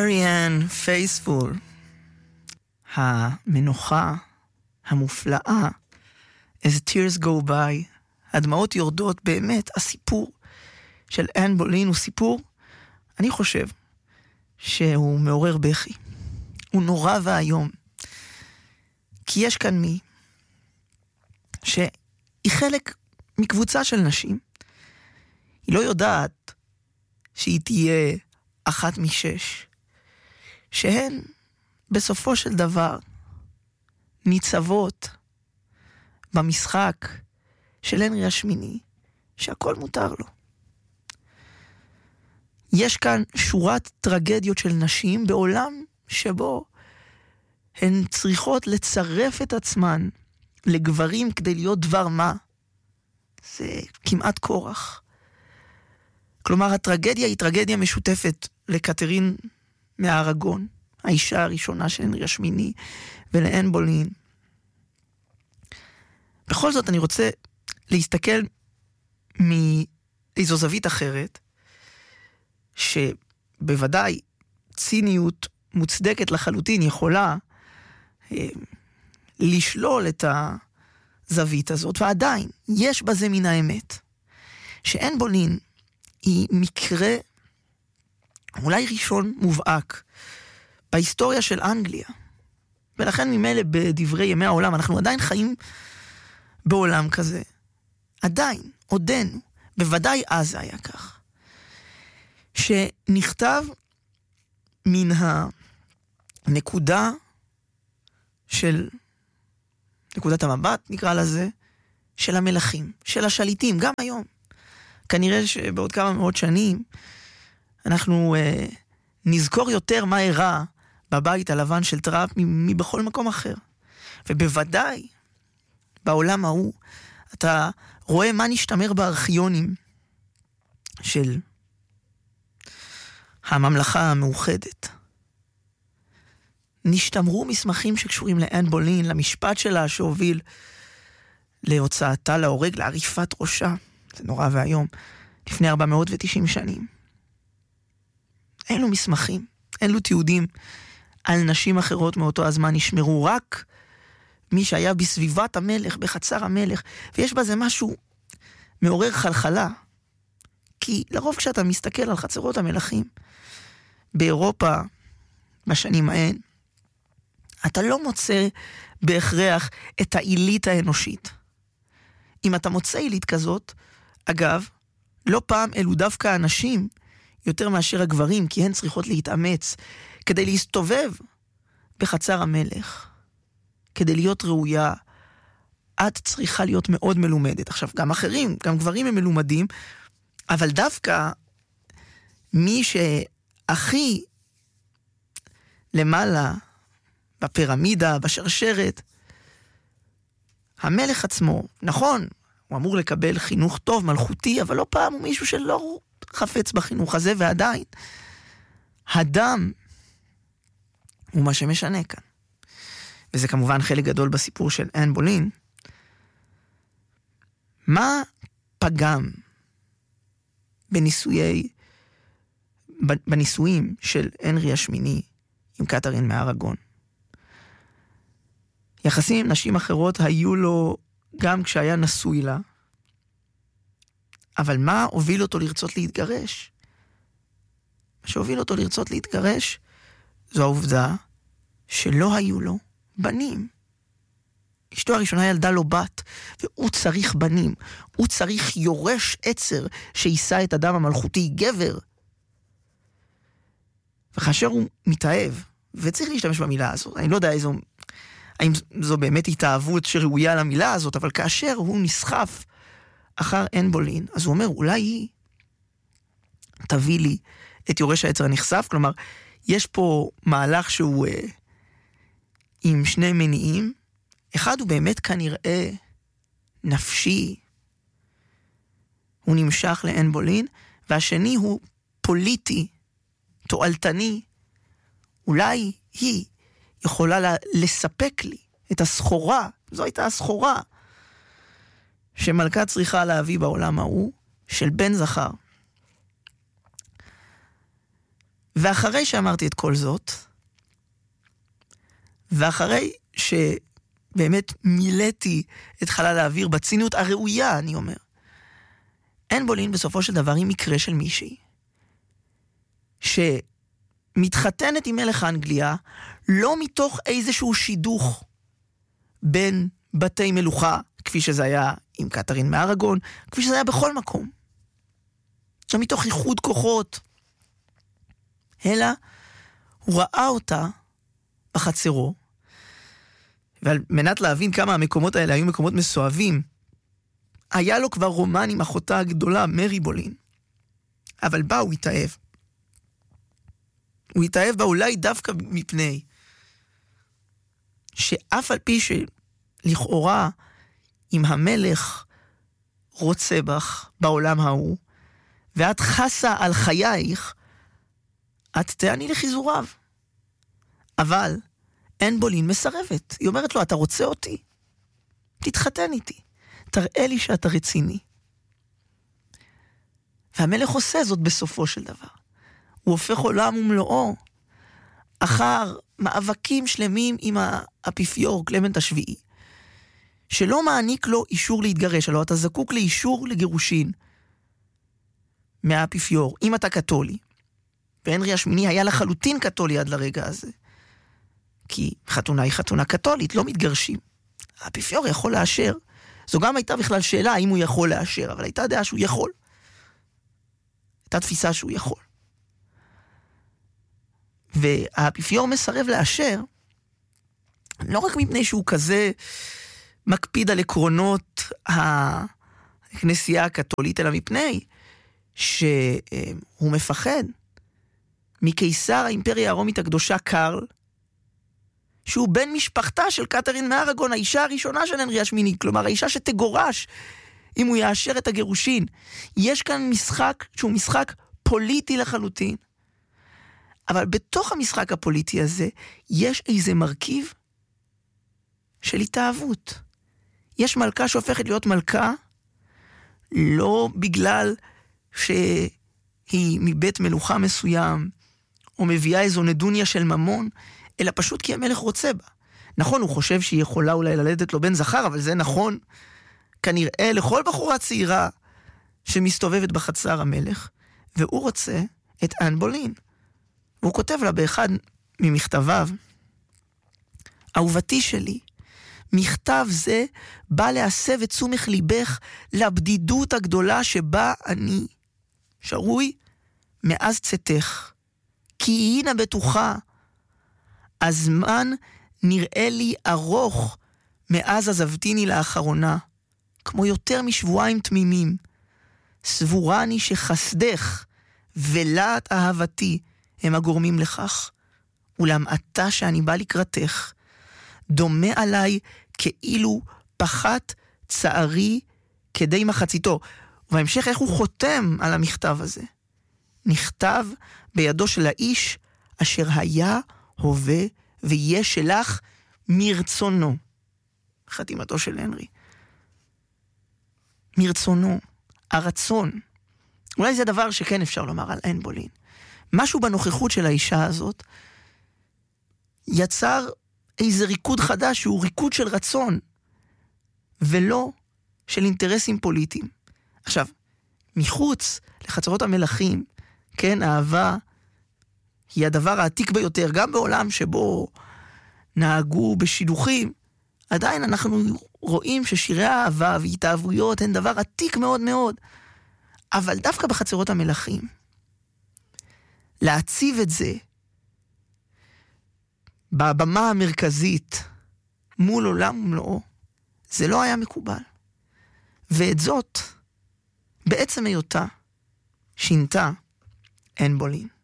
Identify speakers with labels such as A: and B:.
A: מריאן פייספול, המנוחה המופלאה, as tears go by, הדמעות יורדות. באמת, הסיפור של אן בולין הוא סיפור, אני חושב, שהוא מעורר בכי. הוא נורא והיום. כי יש כאן מי שהיא חלק מקבוצה של נשים. היא לא יודעת שהיא תהיה אחת משש, שהן בסופו של דבר ניצבות במשחק של הנרי השמיני, שהכל מותר לו. יש כאן שורת טרגדיות של נשים בעולם שבו הן צריכות לצרף את עצמן לגברים כדי להיות דבר מה. זה כמעט כורח. כלומר, הטרגדיה היא טרגדיה משותפת לקטרין מהארגון, האישה הראשונה של הנרי השמיני, ולאן בולין. בכל זאת, אני רוצה להסתכל מאיזו זווית אחרת, שבוודאי ציניות מוצדקת לחלוטין יכולה לשלול את הזווית הזאת, ועדיין יש בזה מן האמת, שאן בולין היא מקרה אולי ראשון מובהק בהיסטוריה של אנגליה, ולכן ממילא בדברי ימי העולם אנחנו עדיין חיים בעולם כזה, עדיין, עודנו, בוודאי אז היה כך, שנכתב מן הנקודה של נקודת המבט, נקרא לזה, של המלכים, של השליטים, גם היום. כנראה שבעוד כמה מאות שנים אנחנו נזכור יותר מה אירע בבית הלבן של טראמפ מבכל מקום אחר. ובוודאי בעולם ההוא אתה רואה מה נשתמר בארכיונים של הממלכה המאוחדת. נשתמרו מסמכים שקשורים לאן בולין, למשפט שלה שהוביל להוצאתה להורג, לעריפת ראשה. זה נורא והיום. לפני 490 שנים. אין לו מסמכים, אין לו תיעודים על נשים אחרות מאותו הזמן. נשמרו רק מי שהיה בסביבת המלך, בחצר המלך. ויש בזה משהו מעורר חלחלה. כי לרוב כשאתה מסתכל על חצרות המלכים באירופה בשנים ההן, אתה לא מוצא בהכרח את העילית האנושית. אם אתה מוצא עילית כזאת, אגב, לא פעם אלו דווקא הנשים יותר מאשר הגברים, כי הן צריכות להתאמץ כדי להסתובב בחצר המלך. כדי להיות ראויה, את צריכה להיות מאוד מלומדת. עכשיו, גם אחרים, גם גברים הם מלומדים, אבל דווקא מי שהכי למעלה בפירמידה, בשרשרת, המלך עצמו, נכון, הוא אמור לקבל חינוך טוב, מלכותי, אבל לא פעם הוא מישהו שלא חפץ בחינוך הזה, ועדיין הדם הוא מה שמשנה כאן. וזה כמובן חלק גדול בסיפור של אן בולין. מה פגם בניסויים של הנרי השמיני עם קטרין מהארגון? יחסים עם נשים אחרות היו לו גם כשהיה נשוי לה, אבל מה הוביל אותו לרצות להתגרש? מה שהוביל אותו לרצות להתגרש זו העובדה שלא היו לו בנים. אשתו הראשונה ילדה לו בת, והוא צריך בנים. הוא צריך יורש עצר שיישא את אדם המלכותי, גבר. וכאשר הוא מתאהב, וצריך להשתמש במילה הזאת, אני לא יודע האם זו באמת התאהבות שראויה למילה הזאת, אבל כאשר הוא נסחף אחר אן בולין, אז הוא אומר, אולי היא תביא לי את יורש העצר הנחשף. כלומר, יש פה מהלך שהוא עם שני מניעים. אחד הוא באמת כנראה נפשי, הוא נמשך לאן בולין, והשני הוא פוליטי, תועלתני. אולי היא יכולה לספק לי את הסחורה, זו הייתה הסחורה שמלכה צריכה להביא בעולם ההוא, של בן זכר. ואחרי שאמרתי את כל זאת, ואחרי שבאמת מילאתי את חלל האוויר בציניות הראויה, אני אומר, אן בולין בסופו של דבר היא מקרה של מישהי שמתחתנת עם מלך האנגליה לא מתוך איזשהו שידוך בין בתי מלוכה, כפי שזה היה עם קתרין מאראגון, כפי שזה היה בכל מקום. לא מתוך איחוד כוחות, אלא הוא ראה אותה בחצרו, ועל מנת להבין כמה המקומות האלה היו מקומות מסואבים, היה לו כבר רומן עם אחותה הגדולה, מרי בולין. אבל בה הוא התאהב. הוא התאהב בה אולי דווקא מפני שאף על פי שלכאורה אם המלך רוצה בך בעולם ההוא, ואת חסה על חייך, את תעני לחיזוריו. אבל אן בולין מסרבת. היא אומרת לו, אתה רוצה אותי? תתחתן איתי. תראה לי שאתה רציני. והמלך עושה זאת בסופו של דבר. הוא הופך עולם ומלואו, אחר מאבקים שלמים עם האפיפיור קלמנט השביעי, שלא מעניק לו אישור להתגרש, הלוא אתה זקוק לאישור לגירושין מהאפיפיור, אם אתה קתולי. והנרי השמיני היה לחלוטין קתולי עד לרגע הזה. כי חתונה היא חתונה קתולית, לא מתגרשים. האפיפיור יכול לאשר. זו גם הייתה בכלל שאלה האם הוא יכול לאשר, אבל הייתה דעה שהוא יכול. הייתה תפיסה שהוא יכול. והאפיפיור מסרב לאשר, לא רק מפני שהוא כזה מקפיד על עקרונות הכנסייה הקתולית, אלא מפני שהוא מפחד מקיסר האימפריה הרומית הקדושה קרל, שהוא בן משפחתה של קתרין מאראגון, האישה הראשונה של הנרי השמיני, כלומר האישה שתגורש אם הוא יאשר את הגירושין. יש כאן משחק שהוא משחק פוליטי לחלוטין, אבל בתוך המשחק הפוליטי הזה יש איזה מרכיב של התאהבות. יש מלכה שהופכת להיות מלכה לא בגלל שהיא מבית מלוכה מסוים או מביאה איזו נדוניה של ממון, אלא פשוט כי המלך רוצה בה. נכון, הוא חושב שהיא יכולה אולי ללדת לו בן זכר, אבל זה נכון כנראה לכל בחורה צעירה שמסתובבת בחצר המלך, והוא רוצה את אן בולין. והוא כותב לה באחד ממכתביו, אהובתי שלי, מכתב זה בא להסב את תשומת ליבך לבדידות הגדולה שבה אני שרוי מאז צאתך. כי הנה בטוחה, הזמן נראה לי ארוך מאז עזבתיני לאחרונה, כמו יותר משבועיים תמימים. סבורני שחסדך ולעת אהבתי הם הגורמים לכך, אולם אתה שאני בא לקראתך, דומה עליי כאילו פחת צערי כדי מחציתו. ובהמשך איך הוא חותם על המכתב הזה? נכתב בידו של האיש אשר היה, הווה ויהיה שלך מרצונו. חתימתו של הנרי. מרצונו, הרצון. אולי זה דבר שכן אפשר לומר על אן בולין. משהו בנוכחות של האישה הזאת יצר איזה ריקוד חדש, שהוא ריקוד של רצון, ולא של אינטרסים פוליטיים. עכשיו, מחוץ לחצרות המלכים, כן, אהבה היא הדבר העתיק ביותר, גם בעולם שבו נהגו בשידוכים, עדיין אנחנו רואים ששירי האהבה והתאהבויות הן דבר עתיק מאוד מאוד. אבל דווקא בחצרות המלכים, להציב את זה בבמה המרכזית מול עולם ומלואו, זה לא היה מקובל. ואת זאת, בעצם היותה, שינתה אן בולין.